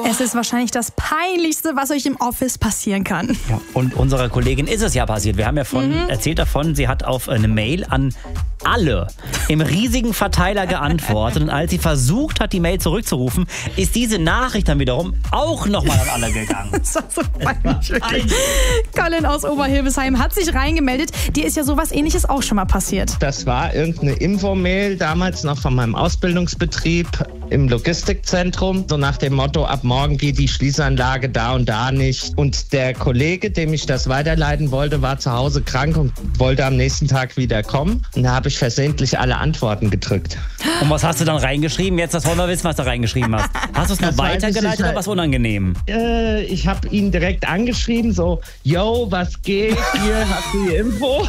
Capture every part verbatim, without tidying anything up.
Es ist wahrscheinlich das Peinlichste, was euch im Office passieren kann. Ja, und unserer Kollegin ist es ja passiert. Wir haben ja von, mhm. erzählt davon, sie hat auf eine Mail an alle im riesigen Verteiler geantwortet. Und als sie versucht hat, die Mail zurückzurufen, ist diese Nachricht dann wiederum auch nochmal an alle gegangen. Das war so peinlich, wirklich. Colin aus Oberhildesheim hat sich reingemeldet. Dir ist ja sowas Ähnliches auch schon mal passiert. Das war irgendeine Infomail, damals noch von meinem Ausbildungsbetrieb im Logistikzentrum. So nach dem Motto, ab morgen geht die Schließanlage da und da nicht. Und der Kollege, dem ich das weiterleiten wollte, war zu Hause krank und wollte am nächsten Tag wieder kommen. Und da habe ich versehentlich alle Antworten gedrückt. Und was hast du dann reingeschrieben? Jetzt, das wollen wir wissen, was du reingeschrieben hast. Hast du es nur weitergeleitet oder was unangenehm? Äh, ich habe ihn direkt angeschrieben, so, yo, was geht? Hier hast du die Info.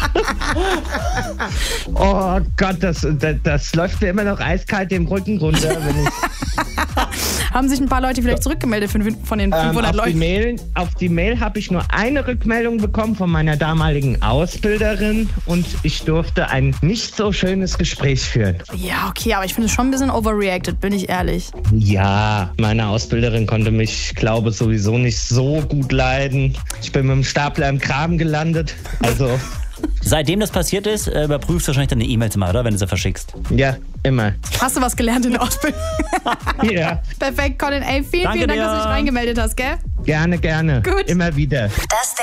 Oh Gott, das, das, das läuft mir immer noch eiskalt den Rücken runter. Wenn ich Haben sich ein paar Leute vielleicht zurückgemeldet von den fünfhundert ähm, auf Leuten? Die Mail, auf die Mail habe ich nur eine Rückmeldung bekommen von meiner damaligen Ausbilderin und ich durfte ein nicht so schönes Gespräch führen. Ja, okay, aber ich finde es schon ein bisschen overreacted, bin ich ehrlich. Ja, meine Ausbilderin konnte mich, glaube ich, sowieso nicht so gut leiden. Ich bin mit dem Stapler im Graben gelandet, also... Seitdem das passiert ist, überprüfst du wahrscheinlich deine E-Mails mal, oder? Wenn du sie verschickst. Ja, immer. Hast du was gelernt in der Ausbildung? Ja. Perfekt, Colin. Ey, vielen, Danke vielen Dank, dir. dass du dich reingemeldet hast, gell? Gerne, gerne. Gut. Immer wieder. Das